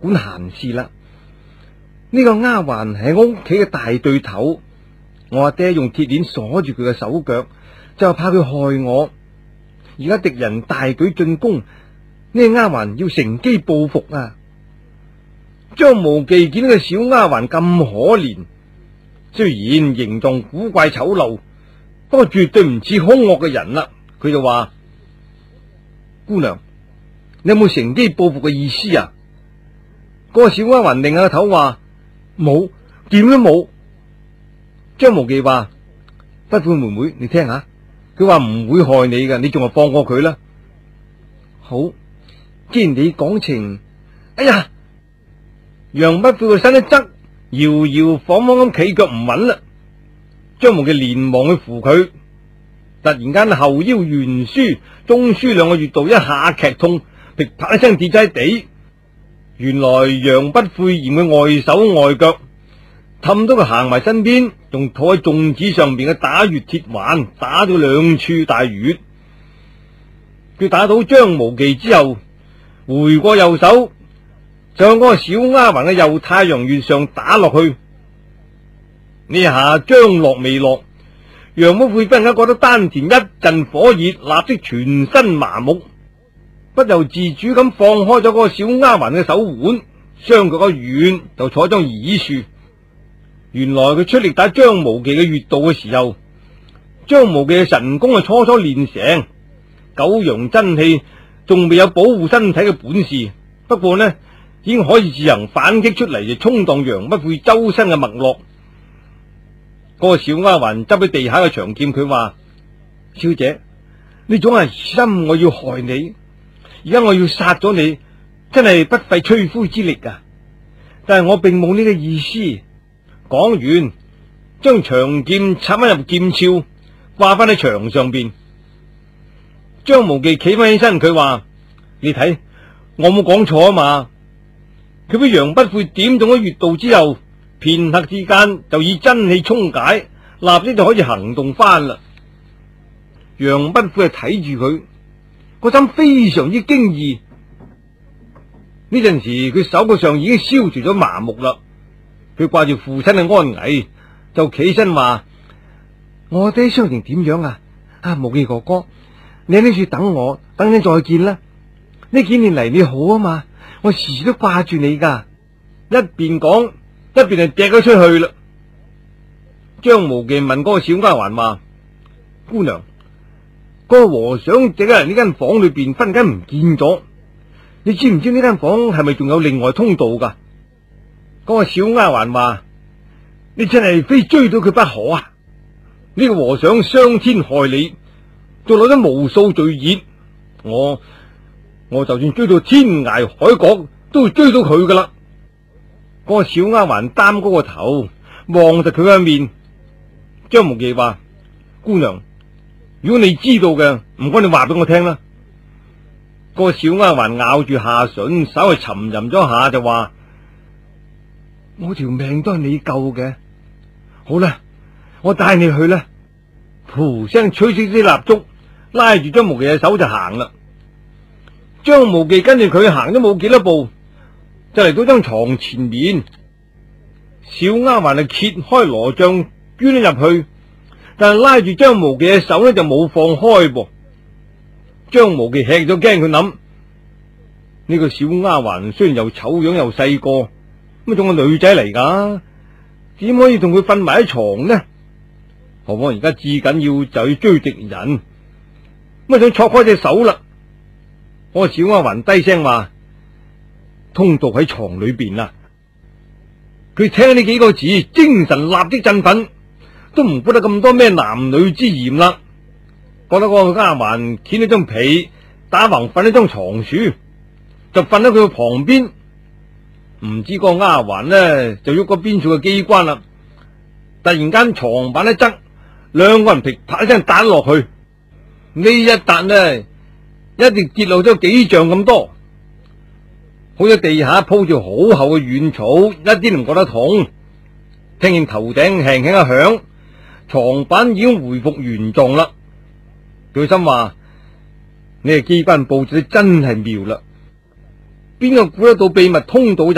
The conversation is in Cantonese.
管閒事啦。呢個丫鬟係我屋企嘅大對頭，我阿爹用鐵鏈鎖住佢嘅手腳，就係怕佢害我。而家敵人大舉進攻，呢個丫鬟要乘機報復啊！張無忌見到個小丫鬟咁可憐，雖然形狀古怪醜陋，不過絕對唔似兇惡嘅人啦。佢就話：姑娘，你有冇乘機報復嘅意思啊？嗰個小丫鬟擰下個頭話：冇，點都冇。張無忌話：不悔妹妹，你聽下，佢話唔會害你㗎，你仲係放過佢啦。好，既然你講情，哎呀！楊不悔個身一側，搖搖晃晃咁企腳唔穩啦。張無忌連忙去扶佢，突然間後腰懸樞、中樞兩個穴道一下劇痛，噼啪一聲跌咗喺地。原來楊不悔嫌佢礙手礙腳，氹到佢行埋身邊，仲坐喺粽子上邊嘅打穴鐵環打咗2處大穴。佢打到張無忌之後，回過右手，就向嗰個小丫鬟嘅右太陽穴上打落去。呢下將落未落，楊不悔忽然間覺得丹田一陣火熱，立即全身麻木，不由自主咁放開咗嗰個小丫鬟嘅手腕，雙腳一軟就坐張椅樹。原來佢出力打張無忌嘅穴道嘅時候，張無忌嘅神功係初初練成，九陽真氣仲未有保護身體嘅本事，不過呢已經可以自行反擊出嚟，就衝蕩楊不悔周身嘅脈絡。嗰個小丫鬟執喺地下嘅長劍，佢話：小姐，你總係心我要害你，而家我要殺咗你，真係不費吹灰之力啊！但係我並冇呢個意思。講完，將長劍插翻入劍鞘，掛翻喺牆上邊。張無忌企翻起身，佢話：你睇，我冇講錯啊嘛！佢俾楊不悔點中咗穴道之後，片刻之間就以真氣沖解，立即就可以行動翻啦。楊不悔係睇住佢，個心非常之驚異。呢陣時佢手腳上已經消除咗麻木啦。佢掛住父親嘅安危，就企身話：我爹傷情點樣啊？無忌哥哥，你喺呢處等我，等陣再見啦。呢幾年嚟你好啊嘛，我時時都掛住你噶。一邊講一邊就趯咗出去啦。張無忌問嗰個小丫鬟話：姑娘，嗰個和尚借咗人呢間房裏邊忽然間唔見咗，你知唔知呢間房係咪仲有另外通道噶？嗰個小丫鬟話：你真係非追到佢不可啊！呢個和尚傷天害理，仲攞咗無數罪孽，我就算追到天涯海角，都會追到佢噶啦。嗰個小丫鬟擔高個頭，望實佢嘅面。張無忌話：姑娘，如果你知道嘅，唔該你話俾我聽啦。嗰個小丫鬟咬住下唇，稍微沉吟咗下，就話：我條命都係你救嘅，好啦，我帶你去啦。噗聲吹熄啲蠟燭，拉住張無忌嘅手就行啦。張無忌跟住佢行咗冇幾多步，就嚟到張床前面。小丫鬟就揭開羅帳，鑽咗入去，但係拉住張無忌嘅手呢，就冇放開噃。張無忌吃咗驚，佢諗呢個小丫鬟雖然又醜樣又細個，咁仲係女仔嚟噶，點可以同佢瞓埋一床呢？何況而家至緊要就要追敵人，咁想戳開隻手啦。我小丫鬟低聲話：通道喺床裏邊啦。佢聽呢幾個字，精神立即振奮，都唔覺得咁多咩男女之嫌啦。覺得嗰個丫鬟掀咗張被，打橫瞓喺張床樹，就瞓喺佢嘅旁邊。唔知個丫鬟呢就喐個邊處嘅機關啦。突然間床板一側，兩個人噼啪一聲打落去。呢一笪呢，一直跌落咗幾丈咁多，好似地下鋪住好厚嘅軟草，一啲都唔覺得痛。聽見頭頂輕輕一響，床板已經回復原狀啦。佢心話：呢個機關布置得真係妙啦，邊個估得到秘密通道